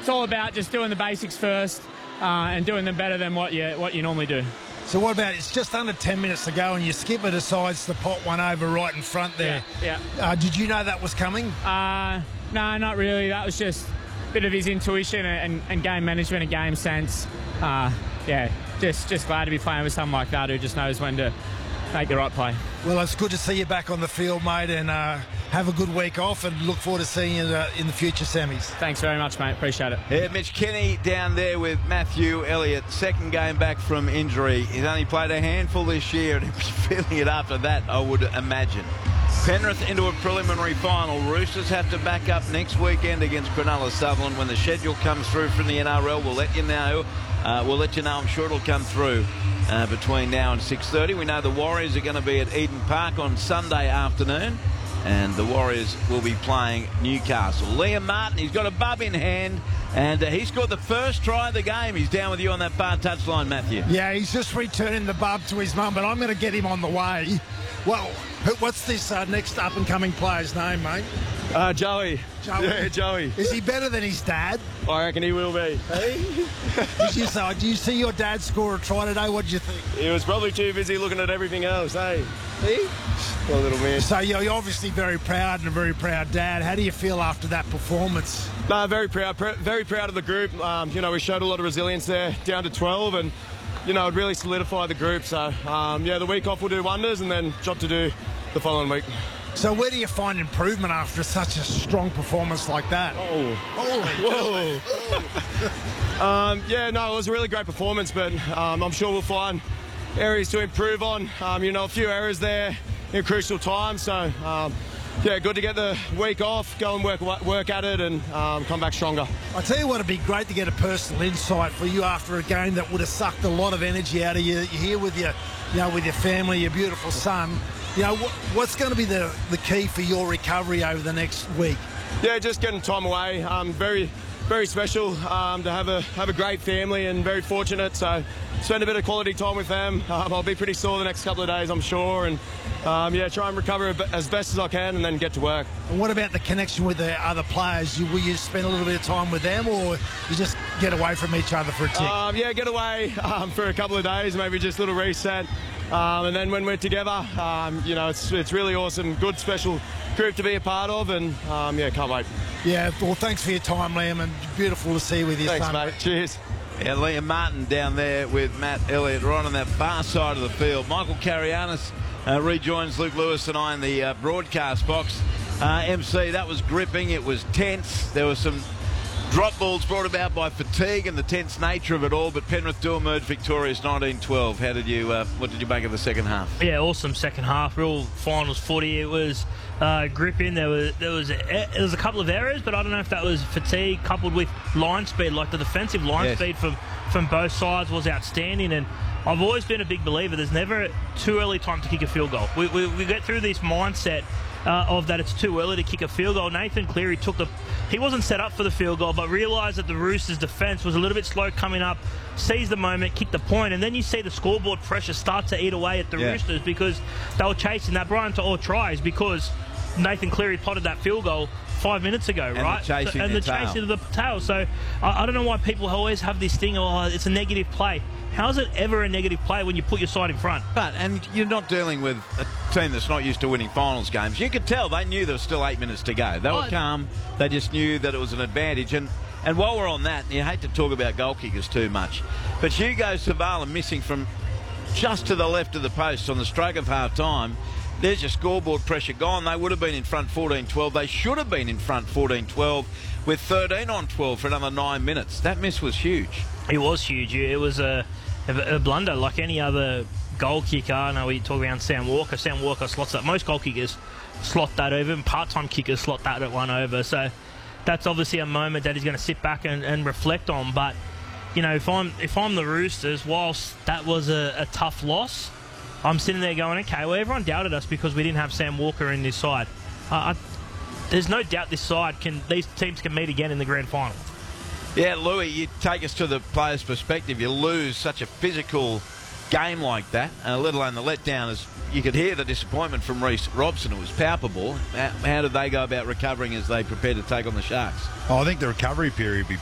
it's all about just doing the basics first and doing them better than what you normally do. So what about, it's just under 10 minutes to go and your skipper decides to pot one over right in front there. Yeah. Did you know that was coming? No, not really. That was just a bit of his intuition and game management and game sense. Just glad to be playing with someone like that who just knows when to make the right play. Well, it's good to see you back on the field, mate, and have a good week off and look forward to seeing you in the future semis. Thanks very much, mate. Appreciate it. Yeah, Mitch Kenny down there with Matthew Elliott. Second game back from injury. He's only played a handful this year and he'll be feeling it after that, I would imagine. Penrith into a preliminary final. Roosters have to back up next weekend against Cronulla Sutherland. When the schedule comes through from the NRL, we'll let you know. I'm sure it'll come through between now and 6:30. We know the Warriors are going to be at Eden Park on Sunday afternoon, and the Warriors will be playing Newcastle. Liam Martin, he's got a bub in hand, and he scored the first try of the game. He's down with you on that far touchline, Matthew. Yeah, he's just returning the bub to his mum, but I'm going to get him on the way. Well, what's this next up-and-coming player's name, mate? Joey. Yeah, Joey. Is he better than his dad? I reckon he will be. Hey? Did you see your dad score a try today? What did you think? He was probably too busy looking at everything else, hey? See? Poor little man. So you're obviously very proud and a very proud dad. How do you feel after that performance? No, very proud of the group. We showed a lot of resilience there, down to 12, and it really solidified the group. So, the week off will do wonders, and then job to do the following week. So where do you find improvement after such a strong performance like that? Whoa. It was a really great performance, but I'm sure we'll find areas to improve on. A few errors there in crucial times. So, good to get the week off, go and work at it, and come back stronger. I tell you what, it'd be great to get a personal insight for you after a game that would have sucked a lot of energy out of you. You're here with your family, your beautiful son. What's going to be the key for your recovery over the next week? Yeah, just getting time away. Very, very special to have a great family, and very fortunate. So spend a bit of quality time with them. I'll be pretty sore the next couple of days, I'm sure, and try and recover as best as I can, and then get to work. And what about the connection with the other players? Will you spend a little bit of time with them, or you just get away from each other for a tick? Get away for a couple of days, maybe just a little reset. And then when we're together, it's really awesome. Good, special group to be a part of, and can't wait. Yeah, well, thanks for your time, Liam, and beautiful to see you with your son. Thanks, mate. Cheers. Yeah, Liam Martin down there with Matt Elliott right on that far side of the field. Michael Carianis rejoins Luke Lewis and I in the broadcast box. MC, that was gripping. It was tense. There were some drop balls brought about by fatigue and the tense nature of it all, but Penrith do emerge victorious 19-12. What did you make of the second half? Yeah, awesome second half. Real finals footy. It was gripping. There was a couple of errors, but I don't know if that was fatigue coupled with line speed. Like the defensive line speed from both sides was outstanding, and I've always been a big believer there's never too early time to kick a field goal. We get through this mindset of that it's too early to kick a field goal. Nathan Cleary he wasn't set up for the field goal, but realised that the Roosters' defence was a little bit slow coming up, seized the moment, kicked the point, and then you see the scoreboard pressure start to eat away at the Roosters because they were chasing that Brian to all tries because Nathan Cleary potted that field goal 5 minutes ago, right? Chasing of the tail. So I don't know why people always have this thing, it's a negative play. How is it ever a negative play when you put your side in front? And you're not dealing with a team that's not used to winning finals games. You could tell they knew there was still 8 minutes to go. They were calm. They just knew that it was an advantage. And while we're on that, you hate to talk about goal kickers too much, but Hugo Savala missing from just to the left of the post on the stroke of half-time. There's your scoreboard pressure gone. They would have been in front 14-12. They should have been in front 14-12 with 13 on 12 for another 9 minutes. That miss was huge. It was huge. It was a blunder like any other goal kicker. I know we talk around Sam Walker. Sam Walker slots that. Most goal kickers slot that over, and part-time kickers slot that at one over. So that's obviously a moment that he's going to sit back and reflect on. But, if I'm the Roosters, whilst that was a tough loss, I'm sitting there going, okay, well, everyone doubted us because we didn't have Sam Walker in this side. There's no doubt these teams can meet again in the grand final. Yeah, Louis, you take us to the player's perspective. You lose such a physical game like that, let alone the letdown. As you could hear the disappointment from Reece Robson. It was palpable. How did they go about recovering as they prepare to take on the Sharks? I think the recovery period will be